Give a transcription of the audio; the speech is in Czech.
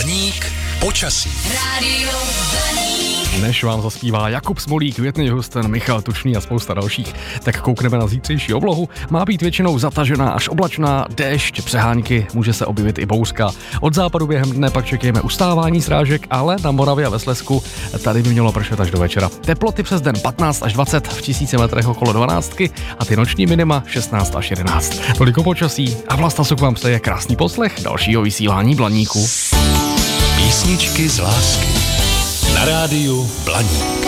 Blaník počasí. Rádio Blaník. Než vám zaspívá Jakub Smolík, Whitney Houston, Michal Tučný a spousta dalších, tak koukneme na zítřejší oblohu. Má být většinou zatažená až oblačná, déšť, přehánky, může se objevit i bouřka. Od západu během dne pak čekejme ustávání srážek, ale na Moravě a ve Slezsku tady by mělo pršet až do večera. Teploty přes den 15 až 20, v 1000 metrech okolo 12 a ty noční minima 16 až 11. Toliko počasí a Vlasta Suk vám přeje krásný poslech dalšího vysílání Blaníku. Písničky z lásky. Na rádiu Blaník.